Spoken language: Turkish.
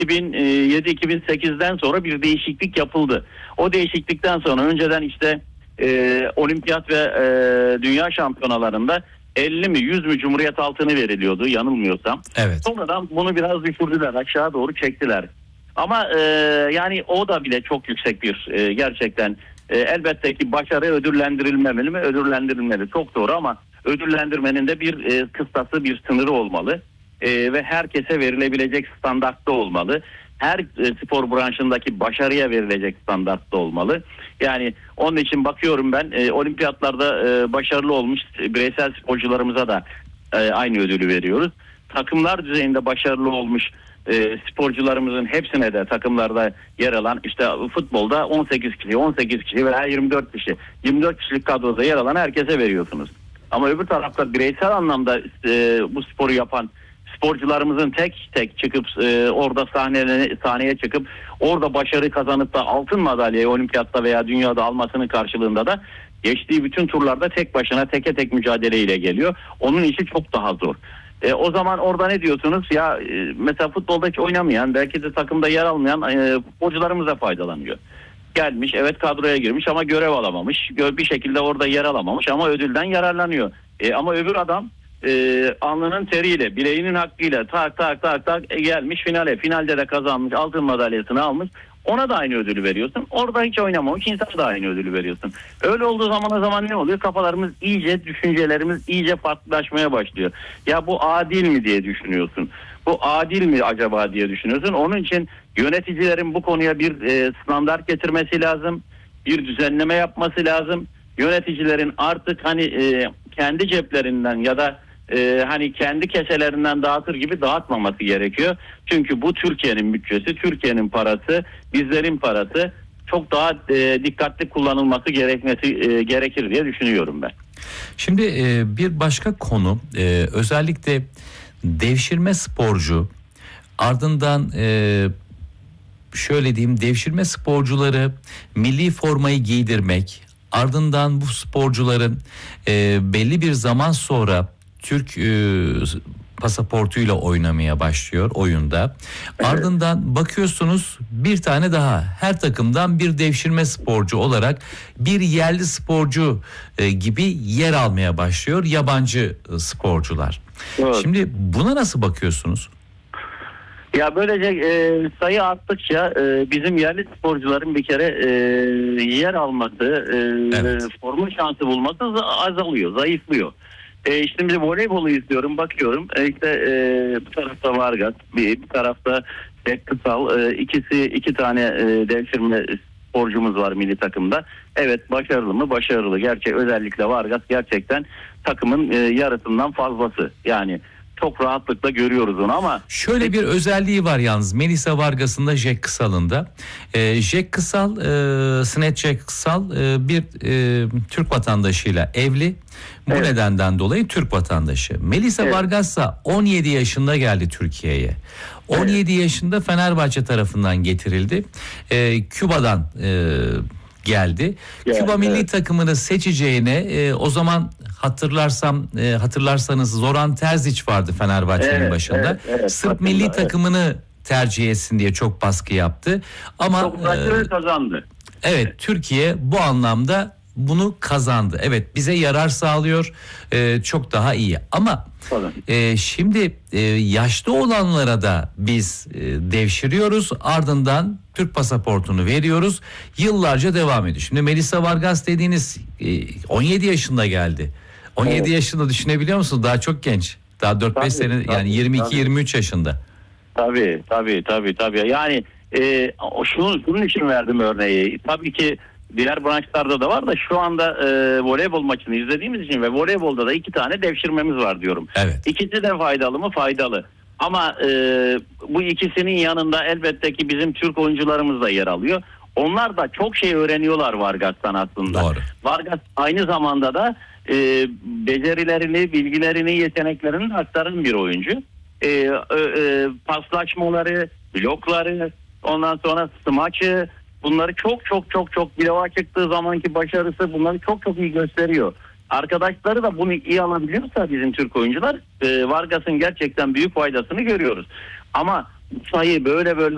2007-2008'den sonra bir değişiklik yapıldı. O değişiklikten sonra önceden işte olimpiyat ve dünya şampiyonalarında 50 mi 100 mü Cumhuriyet altını veriliyordu yanılmıyorsam. Evet. Sonradan bunu biraz düşürdüler, aşağı doğru çektiler. Ama yani o da bile çok yüksek bir gerçekten elbette ki başarı ödüllendirilmemeli mi? Ödüllendirilmeli. Çok doğru ama ödüllendirmenin de bir kıstası, bir sınırı olmalı. Ve herkese verilebilecek standartta olmalı. Her spor branşındaki başarıya verilecek standartta olmalı. Yani onun için bakıyorum ben olimpiyatlarda başarılı olmuş bireysel sporcularımıza da aynı ödülü veriyoruz. Takımlar düzeyinde başarılı olmuş sporcularımızın hepsine de takımlarda yer alan işte futbolda 18 kişi veya 24 kişi 24 kişilik kadroda yer alan herkese veriyorsunuz. Ama öbür tarafta bireysel anlamda bu sporu yapan sporcularımızın tek tek çıkıp orada sahneye çıkıp orada başarı kazanıp da altın madalyayı olimpiyatta veya dünyada almasının karşılığında da geçtiği bütün turlarda tek başına teke tek mücadeleyle geliyor. Onun işi çok daha zor. O zaman orada ne diyorsunuz? Ya mesela futbolda hiç oynamayan, belki de takımda yer almayan futbolcularımız da faydalanıyor. Gelmiş, evet kadroya girmiş ama görev alamamış. Bir şekilde orada yer alamamış ama ödülden yararlanıyor. Ama öbür adam alnının teriyle, bileğinin hakkıyla tak gelmiş finale. Finalde de kazanmış, altın madalyasını almış. Ona da aynı ödülü veriyorsun. Orada hiç oynamamış insana da aynı ödülü veriyorsun. Öyle olduğu zaman ne oluyor? Kafalarımız iyice, düşüncelerimiz iyice farklılaşmaya başlıyor. Ya bu adil mi diye düşünüyorsun. Bu adil mi acaba diye düşünüyorsun. Onun için yöneticilerin bu konuya bir standart getirmesi lazım. Bir düzenleme yapması lazım. Yöneticilerin artık hani kendi ceplerinden ya da hani kendi keselerinden dağıtır gibi dağıtmaması gerekiyor. Çünkü bu Türkiye'nin bütçesi, Türkiye'nin parası, bizlerin parası çok daha dikkatli kullanılması gerekir diye düşünüyorum ben. Şimdi bir başka konu özellikle devşirme sporcu ardından şöyle diyeyim devşirme sporcuları milli formayı giydirmek ardından bu sporcuların belli bir zaman sonra Türk pasaportuyla oynamaya başlıyor oyunda. Evet. Ardından bakıyorsunuz bir tane daha her takımdan bir devşirme sporcu olarak bir yerli sporcu gibi yer almaya başlıyor yabancı sporcular. Evet. Şimdi buna nasıl bakıyorsunuz? Ya böylece sayı arttıkça bizim yerli sporcuların bir kere yer alması, evet, forma şansı bulması azalıyor, zayıflıyor. Şimdi voleybolu izliyorum, bakıyorum. Bu tarafta Vargas, bir tarafta Jack Kısal, iki tane devşirme sporcumuz var milli takımda. Evet, başarılı mı? Başarılı. Özellikle Vargas gerçekten takımın yarısından fazlası. Yani çok rahatlıkla görüyoruz onu ama... Şöyle bir özelliği var yalnız Melisa Vargas'ın da Jack Kısal'ın da. Jack Kısal, Sinet Jack Kısal bir Türk vatandaşıyla evli. Bu evet, nedenden dolayı Türk vatandaşı. Melisa evet, Vargas ise 17 yaşında geldi Türkiye'ye. 17 evet, yaşında Fenerbahçe tarafından getirildi. Küba'dan geldi. Evet, Küba milli evet, takımını seçeceğine o zaman hatırlarsanız Zoran Terzic vardı Fenerbahçe'nin evet, başında. Evet, sırf milli takımını tercih etsin diye çok baskı yaptı. Ama çok kazandı. Evet, Türkiye bu anlamda bunu kazandı. Evet, bize yarar sağlıyor. Çok daha iyi. Ama şimdi yaşlı olanlara da biz devşiriyoruz. Ardından Türk pasaportunu veriyoruz. Yıllarca devam ediyor. Şimdi Melisa Vargas dediğiniz 17 yaşında geldi. 17 evet, yaşında düşünebiliyor musunuz? Daha çok genç. Daha 4-5 sene yani 22-23 yaşında. Tabii. Yani şunun için verdim örneği. Tabii ki diğer branşlarda da var da şu anda voleybol maçını izlediğimiz için ve voleybolda da 2 tane devşirmemiz var diyorum. Evet. İkisi de faydalı mı? Faydalı. Ama bu ikisinin yanında elbette ki bizim Türk oyuncularımız da yer alıyor. Onlar da çok şey öğreniyorlar Vargas'tan aslında. Doğru. Vargas aynı zamanda da becerilerini, bilgilerini, yeteneklerini aktaran bir oyuncu. Paslaşmaları, blokları, ondan sonra smaçı, bunları çok bloğa çıktığı zamanki başarısı bunları çok iyi gösteriyor. Arkadaşları da bunu iyi alabiliyorsa bizim Türk oyuncular Vargas'ın gerçekten büyük faydasını görüyoruz. Ama bu sayı böyle